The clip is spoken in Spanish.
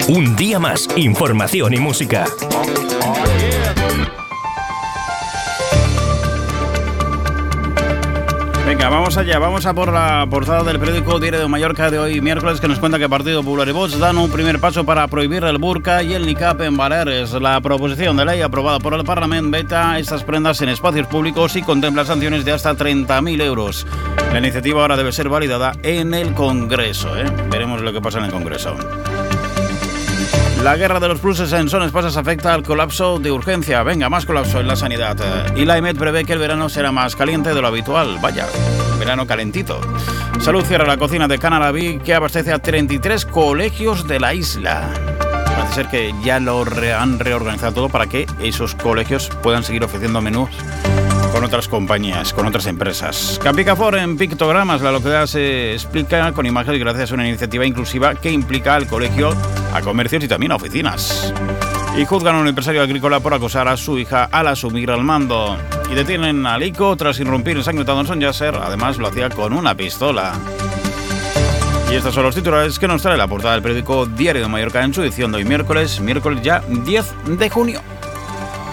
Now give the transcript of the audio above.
Un día más, información y música. Venga, vamos allá, vamos a por la portada del periódico Diario de Mallorca de hoy, miércoles, que nos cuenta que Partido Popular y Vox dan un primer paso para prohibir el burka y el niqab en Baleares. La proposición de ley aprobada por el Parlamento veta estas prendas en espacios públicos y contempla sanciones de hasta 30.000 euros. La iniciativa ahora debe ser validada en el Congreso, Veremos lo que pasa en el Congreso. La guerra de los pluses en zonas pasas afecta al colapso de urgencia. Venga, más colapso en la sanidad. Y la EMET prevé que el verano será más caliente de lo habitual. Vaya, verano calentito. Salud cierra la cocina de Canalaví, que abastece a 33 colegios de la isla. Parece ser que ya han reorganizado todo para que esos colegios puedan seguir ofreciendo menús con otras compañías, con otras empresas. Capicafor en pictogramas. La localidad se explica con imágenes gracias a una iniciativa inclusiva que implica al colegio, a comercios y también a oficinas. Y juzgan a un empresario agrícola por acosar a su hija al asumir el mando. Y detienen a Lico tras irrumpir ensangrentado en Son Yasser. Además lo hacía con una pistola. Y estos son los titulares que nos trae la portada del periódico Diario de Mallorca en su edición de hoy miércoles ya 10 de junio.